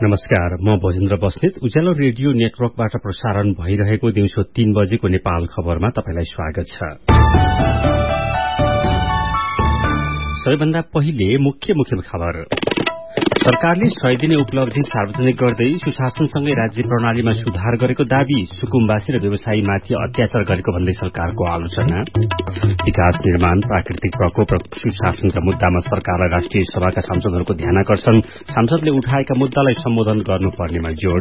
नमस्कार, म भोजेन्द्र बस्नेत। उज्यालो रेडियो नेटवर्कबाट प्रसारण भइरहेको दिउँसो 3 बजेको नेपाल खबरमा तपाईलाई स्वागत छ। सबैभन्दा पहिले मुख्य खबर। सरकारले 100 दिने उपलब्धि सार्वजनिक गर्दै सुशासनसँगै राज्य प्रणालीमा सुधार गरेको दावी, सुकुम्बासी र व्यवसायीमाथि अत्याचार गरेको भन्दै सरकारको आलोचना। विकास निर्माण, प्राकृतिक प्रकोप र सुशासनका मुद्दामा सरकारलाई राष्ट्रिय सभाका सांसदहरूको ध्यानाकर्षण, सांसदले उठाएका मुद्दालाई सम्बोधन गर्नुपर्नेमा जोड़।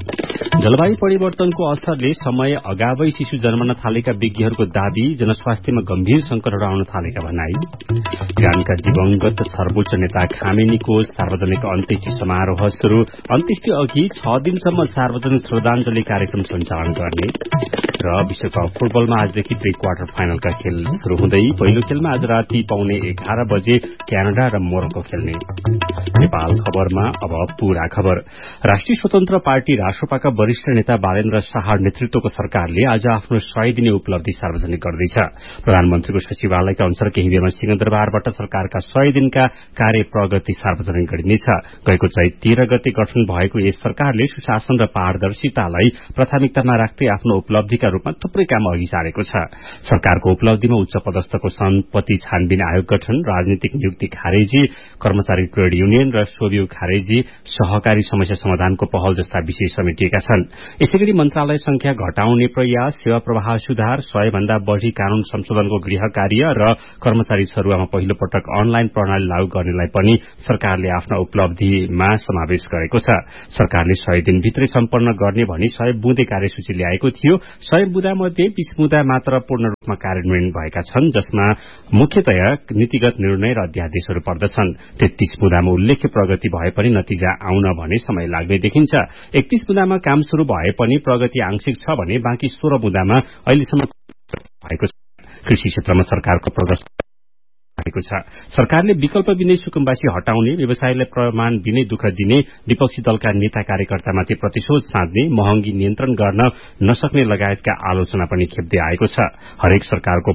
जलवायु परिवर्तनको असरले समय अगावै शिशु जन्मन थालेका विज्ञहरूको दावी, जनस्वास्थ्यमा गम्भीर संकटहरू आउन थालेका भनाई। इरानका दिवंगत सर्वोच्च नेता खामेनीको सार्वजनिक अन्त्येष्टि समारोह शुरू, अन्त्येष्टि अघि 6 दिनसम्म सार्वजनिक श्रद्धाञ्जली कार्यक्रम सञ्चालन गर्ने र विश्वकप फुटबलमा आजदेखि प्री क्वार्टर फाइनलका खेल शुरू हुँदै पहिलो खेलमा आज राति 11:15 बजे क्यानाडा र मोरक्को खेल्ने। नेपाल खबरमा अब पूरा खबर। राष्ट्रिय स्वतन्त्र पार्टी रासोपाका वरिष्ठ नेता बालेन्द्र शाह नेतृत्वको सरकारले आज आफ्नो 100 दिने उपलब्धि सार्वजनिक गर्दैछ। प्रधानमन्त्रीको सचिवालयका अनुसार केही बेरमा सिंहदरबारबाट सरकारका 100 दिनका कार्य प्रगति सार्वजनिक गरिनेछ। गएको चैत 13 गते गठन भएको यस सरकारले सुशासन र पारदर्शितालाई प्राथमिकतामा राख्दै आफ्नो उपलब्धिका रूपमा थुप्रै काम अघि सारेको छ। सरकारको उपलब्धिमा उच्च पदस्थको सम्पत्ति छानबिन आयोग गठन, राजनीतिक नियुक्ति खारेजी, कर्मचारी ट्रेड युनियन र सोभियो खारेजी, सहकारी समस्या समाधानको पहल जस्ता विषय समेटिएका छन्। यसैगरी मन्त्रालय संख्या घटाउने प्रयास, सेवा प्रवाह सुधार, 100 भन्दा बढ़ी कानून संशोधनको गृह कार्य र कर्मचारी सरुवामा पहिलो पटक अनलाइन प्रणाली लागू गर्नेलाई पनि सरकारले आफ्ना उपलब्धिमा समावेश गरेको छ। सरकारले 100 दिनभित्रै सम्पन्न गर्ने भनी 100 बुँदे कार्यसूची ल्याएको थियो। 100 बुँदा मध्ये 20 बुँदा मात्र पूर्ण रूपमा कार्यान्वयन भएका छन्, जसमा मुख्यतया नीतिगत निर्णय र अध्यादेशहरू पर्दछन्। 33 बुँदामा उल्लेख्य प्रगति भए पनि नतिजा आउन भने समय लाग्दै देखिन्छ। 31 बुँदामा काम शुरू भए पनि प्रगति आंशिक छ भने बाँकी 16 बुँदामा अहिलेसम्म भएको छ। कृषि क्षेत्रमा सरकारको प्रदर्शन भएको छ। सरकारले विकल्प बिनै सुकुम्बासी हटाउने, व्यवसायीलाई प्रमाण बिनै दुःख दिने, विपक्षी दलका नेता कार्यकर्तामाथि प्रतिशोध साध्ने, महँगी नियन्त्रण गर्न नसक्ने लगायतका आलोचना पनि खेप्दै आएको छ। हरेक सरकारको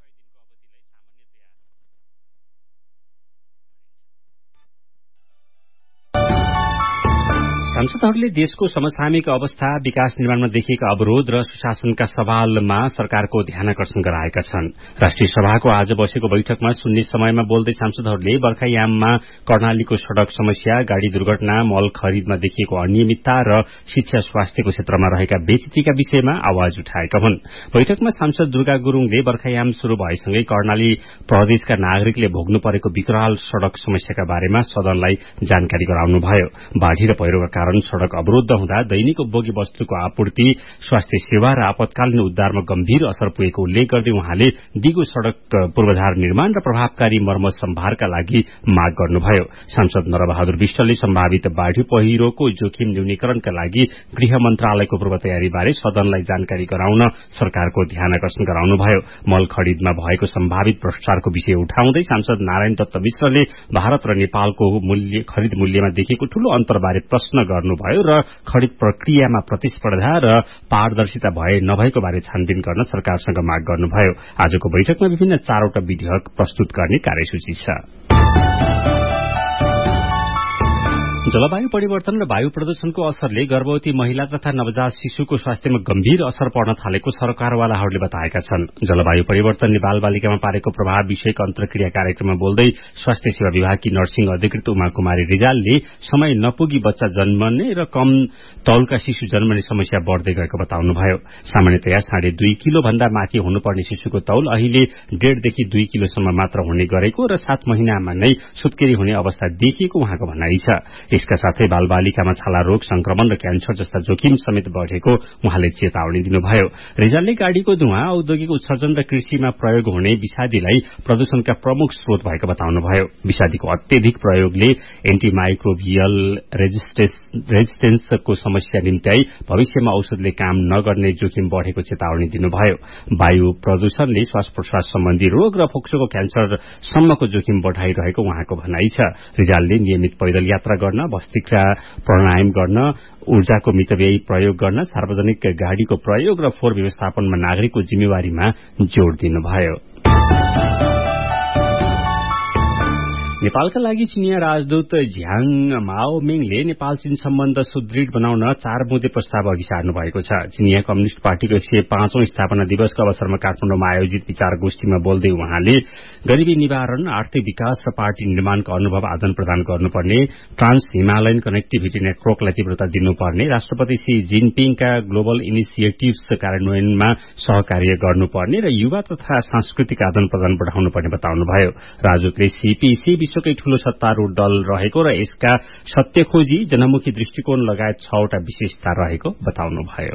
सांसदहरूले देशको समसामयिक अवस्था, विकास निर्माणमा देखिएका अवरोध र सुशासनका सवालमा सरकारको ध्यानाकर्षण गराएका छन्। राष्ट्रिय सभाको आज बसेको बैठकमा शून्य समयमा बोल्दै सांसदहरूले बर्खायाममा कर्णालीको सड़क समस्या, गाड़ी दुर्घटना, मल खरिदमा देखिएको अनियमितता र शिक्षा स्वास्थ्यको क्षेत्रमा रहेका बेचितीका विषयमा आवाज उठाएका हुन्। बैठकमा सांसद दुर्गा गुरूङले बर्खायाम शुरू भएसँगै कर्णाली प्रदेशका नागरिकले भोग्नु परेको विकराल सड़क समस्याका बारेमा सदनलाई जानकारी गराउनुभयो। बाढ़ी र पहिरोका कारण सड़क अवरुद्ध हुँदा दैनिक उपभोगी वस्तुको आपूर्ति, स्वास्थ्य सेवा र आपतकालीन उद्धारमा गम्भीर असर पुगेको उल्लेख गर्दै उहाँले दिगो सड़क पूर्वाधार निर्माण र प्रभावकारी मर्मत सम्भारका लागि माग गर्नुभयो। सांसद नरबहादुर विष्टले सम्भावित बाढ़ी पहिरोको जोखिम न्यूनीकरणका लागि गृह मन्त्रालयको पूर्व तयारीबारे सदनलाई जानकारी गराउन सरकारको ध्यानाकर्षण गराउनुभयो। मल खरिदमा भएको सम्भावित भ्रष्टाचारको विषय उठाउँदै सांसद नारायण दत्त मिश्रले भारत र नेपालको खरिद मूल्यमा देखिएको ठूलो अन्तरबारे प्रश्न गर्नुभयो र खरिद प्रक्रियामा प्रतिस्पर्धा र पारदर्शिता भए नभएको बारे छानबिन गर्न सरकारसँग माग गर्नुभयो। आजको बैठकमा विभिन्न 4वटा विधेयक प्रस्तुत गर्ने कार्यसूची छ। जलवायु परिवर्तन र वायु प्रदूषणको असरले गर्भवती महिला तथा नवजात शिशुको स्वास्थ्यमा गम्भीर असर पर्न थालेको सरकारवालाहरूले बताएका छन्। जलवायु परिवर्तनले बालबालिकामा पारेको प्रभाव विषयक अन्तर्क्रिया कार्यक्रममा बोल्दै स्वास्थ्य सेवा विभागकी नर्सिङ अधिकृत उमा कुमारी रिजालले समय नपुगी बच्चा जन्मने र कम तौलका शिशु जन्मने समस्या बढ़दै गएको बताउनुभयो। सामान्यतया 2.5 किलो भन्दा माथि हुनुपर्ने शिशुको तौल अहिले 1.5 देखि 2 किलोसम्म मात्र हुने गरेको र 7 महिनामा नै सुत्केरी हुने अवस्था देखिएको उहाँको भनाइ छ। यसका साथै बालबालिकामा छाला रोग, संक्रमण र क्यान्सर जस्ता जोखिम समेत बढ़ेको उहाँले चेतावनी दिनुभयो। रिजालले गाड़ीको धुवा, औद्योगिक उत्सर्जन र कृषिमा प्रयोग हुने विषादीलाई प्रदूषणका प्रमुख स्रोत भएको बताउनुभयो। विषादीको अत्यधिक प्रयोगले एन्टिमाइक्रोबियल रेजिस्टेन्सको समस्या निम्त्याई भविष्यमा औषधले काम नगर्ने जोखिम बढ़ेको चेतावनी दिनुभयो। वायु प्रदूषणले श्वास प्रश्वास सम्बन्धी रोग र फोक्सोको क्यान्सर सम्मको जोखिम बढ़ाइरहेको उहाँको भनाइ छ। रिजालले नियमित पैदल यात्रा गर्न, भस्त्रिका प्राणायाम गर्न, ऊर्जाको मितव्ययी प्रयोग गर्न, सार्वजनिक गाड़ीको प्रयोग र फोहोर व्यवस्थापनमा नागरिकको जिम्मेवारीमा जोड़ दिनुभयो। नेपालका लागि चिनिया राजदूत झ्याङ माओमेङले नेपाल चीन सम्बन्ध सुदृढ बनाउन 4 बुँदे प्रस्ताव अघि सार्नु भएको छ। चिनिया कम्युनिष्ट पार्टीको 105औं स्थापना दिवसको अवसरमा काठमाडौँमा आयोजित विचार गोष्ठीमा बोल्दै उहाँले गरीबी निवारण, आर्थिक विकास र पार्टी निर्माणको अनुभव आदान प्रदान गर्नुपर्ने, ट्रान्स हिमालयन कनेक्टिभिटी नेटवर्कलाई तीव्रता दिनुपर्ने, राष्ट्रपति सी जिनपिङका ग्लोबल इनिसिएटिभ्स कार्यान्वयनमा सहकार्य गर्नुपर्ने र युवा तथा सांस्कृतिक आदान प्रदान बढ़ाउनुपर्ने बताउनुभयो। राजदूतले सीपीसी विश्वकै ठूलो सत्तारूढ़ दल रहेको र यसका सत्य खोजी, जनमुखी दृष्टिकोण लगायत 6वटा विशेषता रहेको बताउनुभयो।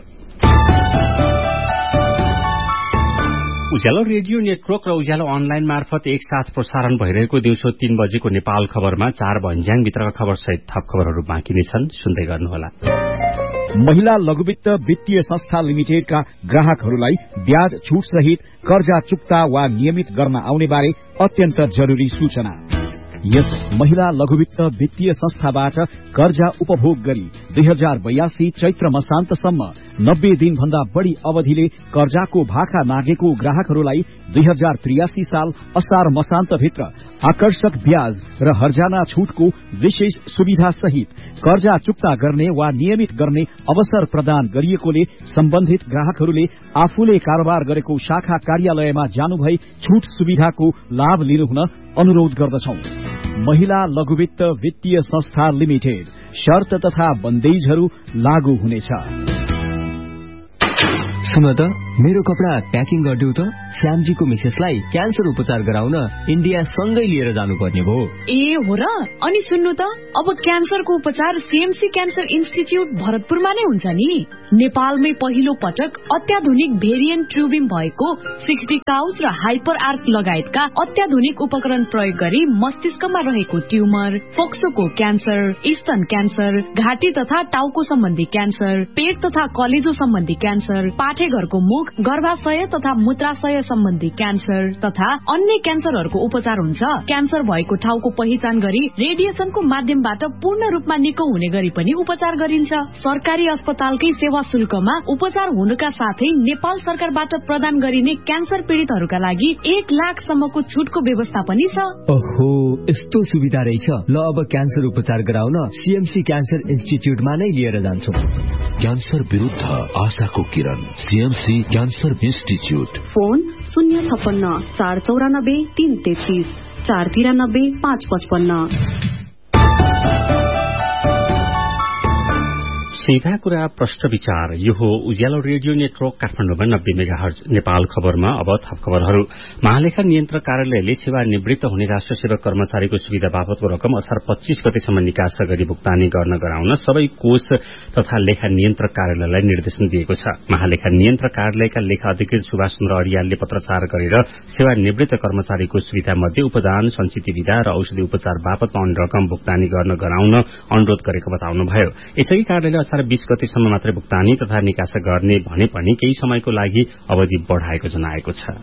उज्यालो रेडियो नेटवर्क र उज्यालो अनलाइन मार्फत एकसाथ प्रसारण भइरहेको दिउँसो 3 बजेको नेपाल खबरमा 4 भन्ज्याङभित्रका खबर सहित थप खबरहरू बाँकी नै छन्, सुन्दै गर्नुहोला। महिला लघुवित्त वित्तीय संस्था लिमिटेडका ग्राहकहरूलाई ब्याज छूट सहित कर्जा चुक्ता वा नियमित गर्न आउने बारे अत्यन्त जरुरी सूचना। यस महिला लघुवित्त वित्तीय संस्थाबाट कर्जा उपभोग गरी 2082 चैत्र मसान्तसम्म 90 दिन भन्दा बढ़ी अवधिले कर्जाको भाका मागेको ग्राहकहरूलाई 2083 साल असार मसान्तभित्र आकर्षक ब्याज र हर्जाना छूटको विशेष सुविधा सहित कर्जा चुक्ता गर्ने वा नियमित गर्ने अवसर प्रदान गरिएकोले सम्बन्धित ग्राहकहरूले आफूले कारोबार गरेको शाखा कार्यालयमा जानुभई छूट सुविधाको लाभ लिनुहुन अनुरोध गर्दछौं। महिला लघुवित्त वित्तीय संस्था लिमिटेड, शर्त तथा बन्देजहरू लागू हुनेछ। सुन त, मेरो कपडा प्याकिङ गरिदेऊ त। श्यामजीको मिसेसलाई क्यान्सर उपचार गराउन इन्डिया सँगै लिएर जानुपर्ने भयो। ए हो र? अनि सुन्नु त, अब क्यान्सरको उपचार सीएमसी क्यान्सर इन्स्टिच्युट भरतपुरमा नै हुन्छ नि। नेपालमै पहिलो पटक अत्याधुनिक भेरिएन्ट ट्युबिङ भएको 60 काउज र हाइपर आर्क लगायतका अत्याधुनिक उपकरण प्रयोग गरी मस्तिष्कमा रहेको ट्युमर, फोक्सोको क्यान्सर, स्तन क्यान्सर, घाँटी तथा टाउको सम्बन्धी क्यान्सर, पेट तथा कलेजो सम्बन्धी क्यान्सर, पाठेघरको मुख, गर्भाशय तथा मूत्राशय सम्बन्धी क्यान्सर तथा अन्य क्यान्सरहरूको उपचार हुन्छ। क्यान्सर भएको ठाउँको पहिचान गरी रेडिएसनको माध्यमबाट पूर्ण रूपमा निको हुने गरी पनि उपचार गरिन्छ। सरकारी अस्पतालकै सेवा शुल्कमा उपचार हुनुका साथै नेपाल सरकारबाट प्रदान गरिने क्यान्सर पीड़ितहरूका लागि 1 लाखसम्मको छुटको व्यवस्था पनि छ। ओहो, यस्तो सुविधा रहेछ। ल, अब क्यान्सर उपचार गराउन सीएमसी क्यान्सर इन्स्टिच्युटमा नै लिएर जान्छु। क्यान्सर विरुद्ध आशाको किरण, सीएमसी क्यान्सर इन्स्टिच्युट। फोन 056 494 333 493 555। सीधा कुरा प्रश्न विचार। यो हो उज्यालो रेडियो नेटवर्क काठमाडौँमा 90 मेगाहर्ज। नेपाल खबरमा अब थप खबरहरू। महालेखा नियन्त्रक कार्यालयले सेवानिवृत्त हुने राष्ट्र सेवक कर्मचारीको सुविधा बापतको रकम असार 25 गतेसम्म निकास गरी भुक्तानी गर्न गराउन सबै कोष तथा लेखा नियन्त्रक कार्यालयलाई निर्देशन दिएको छ। महालेखा नियन्त्रक कार्यालयका लेखा अधिकृत सुभाष चन्द्र अरियालले पत्रचार गरेर सेवानिवृत्त कर्मचारीको सुविधा मध्ये उपदान, सञ्चित विधा र औषधि उपचार बापत पाउने रकम भुक्तानी गर्न गराउन अनुरोध गरेको बताउनुभयो। यसै कार्यालयले 20 गतेसम्म मात्रै भुक्तानी तथा निकास गर्ने भने पनि केही समयको लागि अवधि बढ़ाएको जनाएको छ।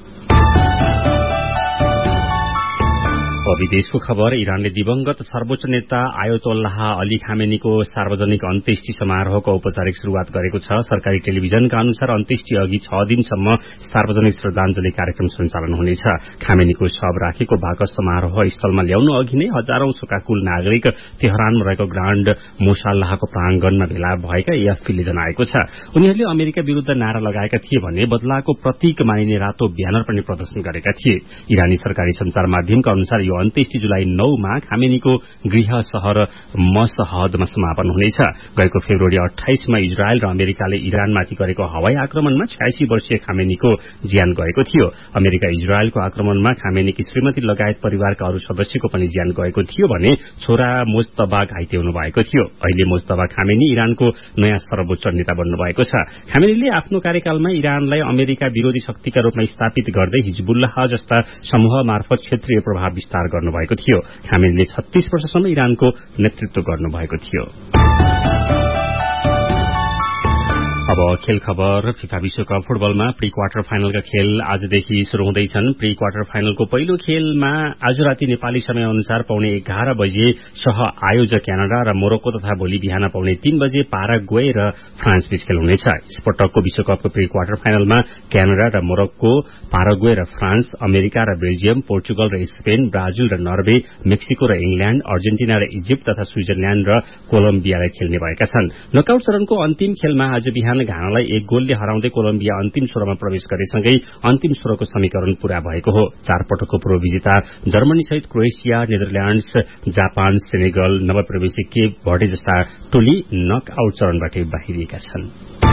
विदेशको खबर। इरानले दिवंगत सर्वोच्च नेता आयतोल्लाह अली खामेनीको सार्वजनिक अन्त्येष्टि समारोहको औपचारिक शुरूआत गरेको छ। सरकारी टेलिभिजनका अनुसार अन्त्येष्टि अघि 6 दिनसम्म सार्वजनिक श्रद्धाञ्जली कार्यक्रम सञ्चालन हुनेछ। खामेनीको शव राखेको भाकस समारोह स्थलमा ल्याउनु अघि नै हजारौं शोकाकुल नागरिक तेहरानमा रहेको ग्राण्ड मोसाल्लाहको प्रांगणमा भेला भएका एएफपीले जनाएको छ। उनीहरूले अमेरिका विरूद्ध नारा लगाएका थिए भने बदलाको प्रतीक मानिने रातो ब्यानर पनि प्रदर्शन गरेका थिए। इरानी सरकारी संचार माध्यमका अनुसार यो अन्त्येष्टि जुलाई 9 मा खामेनीको गृह शहर मसहदमा समापन हुनेछ। गएको फेब्रुअरी 28 मा इजरायल र अमेरिकाले इरानमाथि गरेको हवाई आक्रमणमा 86 वर्षीय खामेनीको ज्यान गएको थियो। अमेरिका इजरायलको आक्रमणमा खामेनीकी श्रीमती लगायत परिवारका अरू सदस्यको पनि ज्यान गएको थियो भने छोरा मोज्तबा घाइते हुनु भएको थियो। अहिले मोज्तबा खामेनी इरानको नयाँ सर्वोच्च नेता बन्नु भएको छ। खामेनीले आफ्नो कार्यकालमा इरानलाई अमेरिका विरोधी शक्तिका रूपमा स्थापित गर्दै हिजबुल्लाह जस्ता समूह मार्फत क्षेत्रीय प्रभाव विस्तार गर्नुभएको थियो। खामेनीले 36 वर्षसम्म इरानको नेतृत्व गर्नुभएको थियो। अब खेल खबर। फिफा विश्वकप फुटबलमा प्री क्वार्टर फाइनलका खेल आजदेखि शुरू हुँदैछन्। प्री क्वार्टर फाइनलको पहिलो खेलमा आज राति नेपाली समय अनुसार पौने 11 बजे सह आयोजक क्यानाडा र मोरक्को तथा भोलि बिहान पौने 3 बजे पाराग्वे र फ्रान्स बीच खेल हुनेछ। यसपटकको विश्वकपको प्री क्वार्टर फाइनलमा क्यानाडा र मोरक्को, पाराग्वे र फ्रान्स, अमेरिका र बेल्जियम, पोर्चुगल र स्पेन, ब्राजिल र नर्वे, मेक्सिको र इंग्ल्याण्ड, अर्जेन्टिना र इजिप्ट तथा स्विजरल्याण्ड र कोलम्बियालाई खेल्ने भएका छन्। नकआउट चरणको अन्तिम खेलमा आज बिहान घानालाई 1 गोलले हराउँदै कोलम्बिया अन्तिम 16 मा प्रवेश गरेसँगै अन्तिम 16 को समीकरण पूरा भएको हो। 4 पटकको पूर्व विजेता जर्मनी सहित Croatia, Netherlands, Japan, Senegal, नवप्रवेशी Cape भर्डे जस्ता टोली नकआउट चरणबाट बाहिरिएका छन्।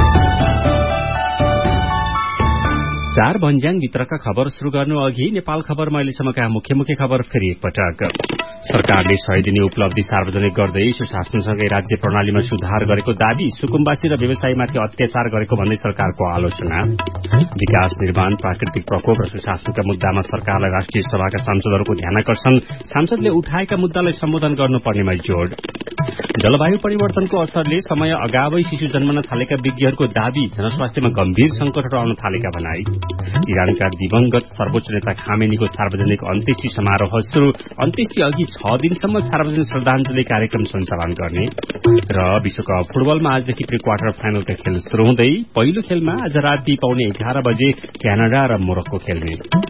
4 भन्ज्याङ भित्रका खबर शुरू गर्नु अघि नेपाल खबरमा अहिलेसम्मका मुख्य खबर फेरि एकपटक। सरकारले 100 दिने उपलब्धि सार्वजनिक गर्दै सुशासनसँगै राज्य प्रणालीमा सुधार गरेको दावी, सुकुम्बासी र व्यवसायीमाथि अत्याचार गरेको भन्दै सरकारको आलोचना। विकास, निर्माण, प्राकृतिक प्रकोप र सुशासनका मुद्दामा सरकारलाई राष्ट्रिय सभाका सांसदहरूको ध्यानाकर्षण, सांसदले उठाएका मुद्दालाई सम्बोधन गर्नुपर्नेमा जोड़। जलवायु परिवर्तनको असरले समय अगावै शिशु जन्मन थालेका विज्ञहरूको दावी, जनस्वास्थ्यमा गम्भीर संकटहरू आउन थालेका भनाई। इरानका दिवंगत सर्वोच्च नेता खामेनीको सार्वजनिक अन्त्येष्टि समारोह शुरू, अन्त्येष्टि अघि 6 दिनसम्म सार्वजनिक श्रद्धाञ्जली कार्यक्रम सञ्चालन गर्ने। र विश्वकप फुटबलमा आजदेखि प्री क्वार्टर फाइनलका खेल शुरू हुँदै पहिलो खेलमा आज राति पौने 11 बजे क्यानाडा र मोरक्को खेल्ने।